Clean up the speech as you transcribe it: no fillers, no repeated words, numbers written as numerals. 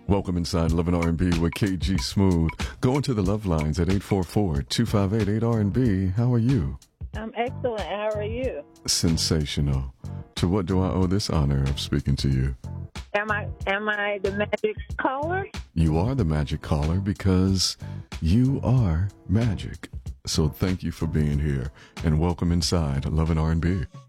Welcome inside Love and R&B with KG Smooth. Go into the love lines at 844-258-8R&B. How are you? I'm excellent. How are you? Sensational. To what do I owe this honor of speaking to you? Am I the magic caller? You are the magic caller because you are magic. So thank you for being here and welcome inside Love and R&B.